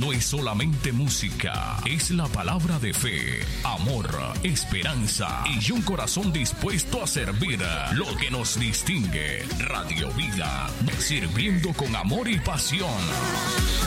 no es solamente música, es la palabra de fe, amor, esperanza y un corazón dispuesto a servir. Lo que nos distingue, Radio Vida, sirviendo con amor y pasión.